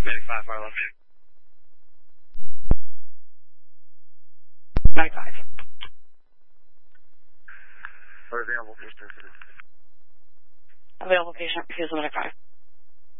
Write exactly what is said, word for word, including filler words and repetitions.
ninety-five, fire left. ninety-five. Or available patient. Available patient, refusal ninety-five.